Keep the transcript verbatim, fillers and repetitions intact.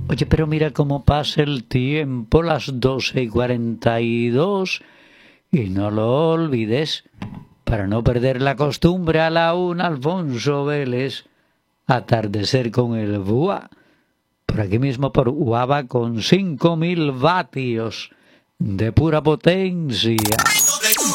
Oye, pero mira cómo pasa el tiempo, las doce y cuarenta y dos, y no lo olvides, para no perder la costumbre, a la una, Alfonso Vélez, atardecer con el Buá, por aquí mismo por Uava con cinco mil vatios de pura potencia.